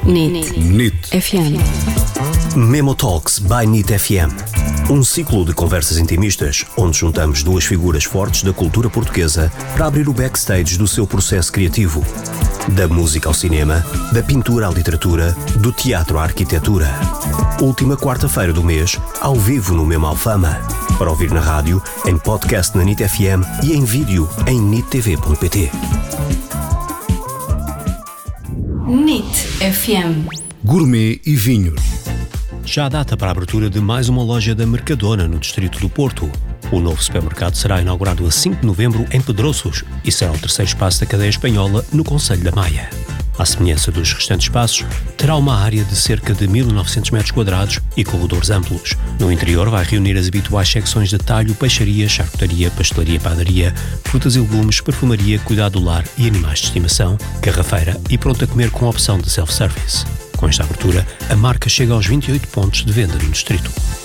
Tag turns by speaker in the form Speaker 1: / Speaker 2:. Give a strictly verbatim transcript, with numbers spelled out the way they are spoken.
Speaker 1: N I T. N I T F M.
Speaker 2: Memo Talks by N I T F M. Um ciclo de conversas intimistas, onde juntamos duas figuras fortes da cultura portuguesa para abrir o backstage do seu processo criativo. Da música ao cinema, da pintura à literatura, do teatro à arquitetura. Última quarta-feira do mês, ao vivo no Memo Alfama. Para ouvir na rádio, em podcast na N I T F M e em vídeo em N I T T V ponto P T.
Speaker 1: N I T F M.
Speaker 3: Gourmet e vinhos.
Speaker 2: Já há data para a abertura de mais uma loja da Mercadona no distrito do Porto. O novo supermercado será inaugurado a cinco de novembro em Pedroços e será o terceiro espaço da cadeia espanhola no concelho da Maia. À semelhança dos restantes espaços, terá uma área de cerca de mil e novecentos metros quadrados e corredores amplos. No interior vai reunir as habituais secções de talho, peixaria, charcutaria, pastelaria, padaria, frutas e legumes, perfumaria, cuidado do lar e animais de estimação, garrafeira e pronto a comer com opção de self-service. Com esta abertura, a marca chega aos vinte e oito pontos de venda no distrito.